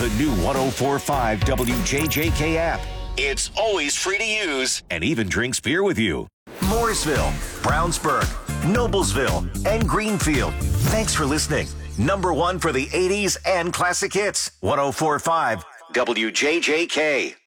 the new 104.5 WJJK app. It's always free to use and even drinks beer with you. Mooresville, Brownsburg, Noblesville, and Greenfield. Thanks for listening. Number one for the 80s and classic hits. 104.5 WJJK.